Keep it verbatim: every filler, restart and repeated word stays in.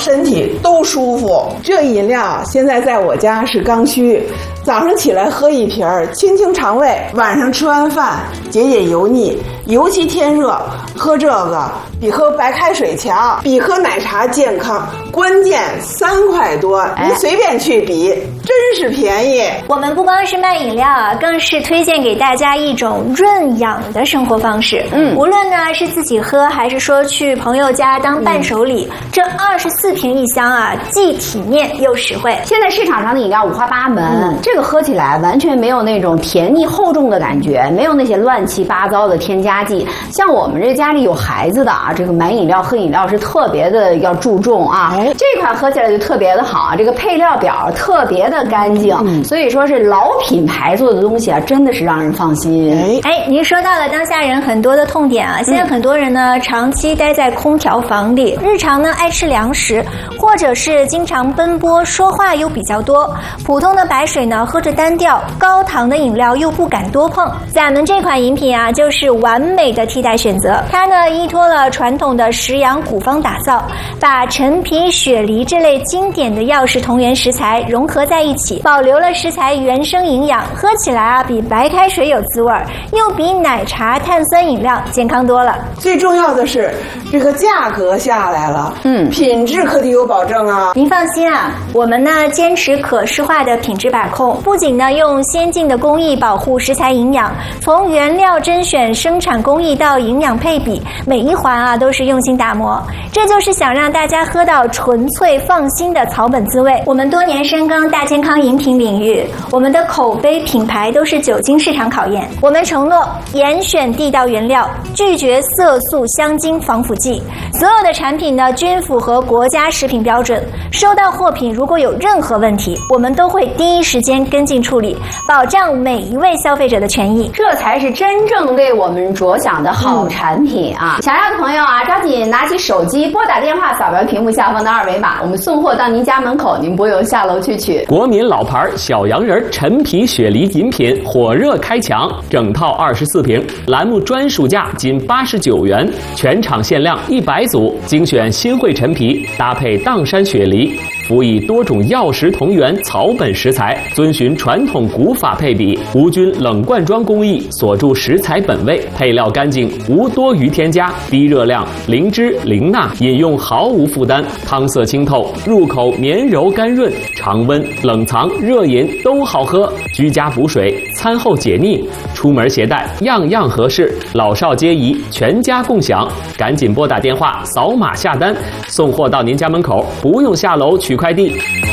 身体都舒服。这饮料现在在我家是刚需，早上起来喝一瓶儿，清清肠胃；晚上吃完饭解解油腻。尤其天热，喝这个比喝白开水强，比喝奶茶健康。关键三块多，你随便去比，真是便宜。 我们不光是卖饮料啊，更是推荐给大家一种润养的生活方式。嗯，无论呢是自己喝，还是说去朋友家当伴手礼，嗯、这二十四瓶一箱啊，既体面又实惠。 现在市场上的饮料五花八门，嗯、这个喝起来完全没有那种甜腻厚重的感觉，没有那些乱七八糟的添加剂。像我们这家里有孩子的啊，这个买饮料喝饮料是特别的要注重啊。哎、这款喝起来就特别的好啊，这个配料表特别的干净，嗯、所以说是老品牌做的东西啊，真的是让人放心。 哎，哎，您说到了当下人很多的痛点啊，现在很多人呢、嗯、长期待在空调房里，日常呢爱吃凉食，或者是经常奔波，说话又比较多，普通的白水呢喝着单调，高糖的饮料又不敢多碰。咱们这款饮品啊，就是完美的替代选择。它呢依托了传统的食养古方打造，把陈皮、雪梨这类经典的药食同源食材融合在一起，保留了食材原生营养，喝起来啊比白开水有滋味，又比奶茶、碳酸饮料健康多了。 最重要的是这个价格下来了，嗯，品质可得有保证啊。 您放心啊，我们呢坚持可视化的品质把控，不仅呢用先进的工艺保护食材营养，从原料甄选、生产工艺到营养配比，每一环啊都是用心打磨。这就是想让大家喝到纯粹放心的草本滋味。我们多年深耕大健康饮品领域，我们的口碑品牌都是久经市场考验。我们承诺严选地道原料，拒绝色素、香精、防腐剂，所有的产品呢均符合国家食品标准。收到货品如果有任何问题，我们都会第一时间跟进处理，保障每一位消费者的权益。 这才是真正为我们着想的好产品啊！嗯、想要的朋友啊，抓紧拿起手机拨打电话，扫描屏幕下方的二维码，我们送货到您家门口，您不用下楼去取。 国民老牌小洋人陈皮雪梨饮品火热开抢，整套二十四瓶，栏目专属价仅八十九元，全场限量一百组，精选新会陈皮搭配砀山雪梨，辅以多种药食同源草本食材，遵循传统古法配比，无菌冷灌装工艺，锁住食材本味，配料干净，无多余添加，低热量，零脂零钠，饮用毫无负担，汤色清透，入口绵柔甘润，常温、冷藏、热饮都好喝，居家补水，餐后解腻，出门携带，样样合适，老少皆宜，全家共享。赶紧拨打电话，扫码下单，送货到您家门口，不用下楼取快递。